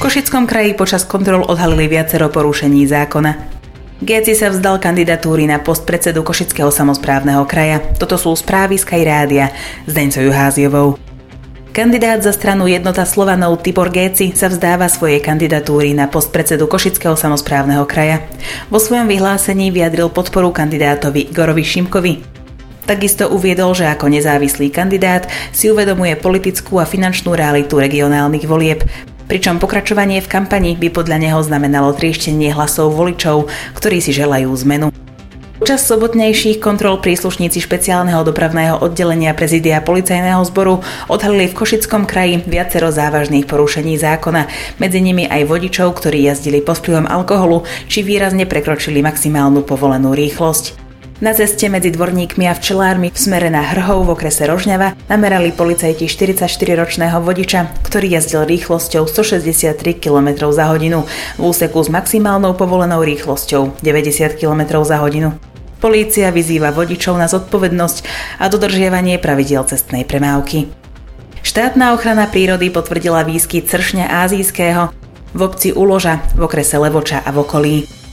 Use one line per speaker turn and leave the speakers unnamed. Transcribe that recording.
Košickom kraji počas kontrol odhalili viacero porušení zákona. Géci sa vzdal kandidatúry na post predsedu Košického samosprávneho kraja. Toto sú správy z Sky Rádia s Deňcou Juháziovou. Kandidát za stranu Jednota Slovanov Tibor Géci sa vzdáva svojej kandidatúry na post predsedu Košického samosprávneho kraja. Vo svojom vyhlásení vyjadril podporu kandidátovi Igorovi Šimkovi. Takisto uviedol, že ako nezávislý kandidát si uvedomuje politickú a finančnú realitu regionálnych volieb, pričom pokračovanie v kampani by podľa neho znamenalo trieštenie hlasov voličov, ktorí si želajú zmenu. Počas sobotnejších kontrol príslušníci špeciálneho dopravného oddelenia prezídia policajného zboru odhalili v Košickom kraji viacero závažných porušení zákona, medzi nimi aj vodičov, ktorí jazdili pod vplyvom alkoholu či výrazne prekročili maximálnu povolenú rýchlosť. Na ceste medzi Dvorníkmi a Včelármi v smere na Hrhov v okrese Rožňava namerali policajti 44-ročného vodiča, ktorý jazdil rýchlosťou 163 km za hodinu v úseku s maximálnou povolenou rýchlosťou 90 km za hodinu. Polícia vyzýva vodičov na zodpovednosť a dodržiavanie pravidiel cestnej premávky. Štátna ochrana prírody potvrdila výskyt sršňa ázijského v obci Uloža v okrese Levoča a v okolí.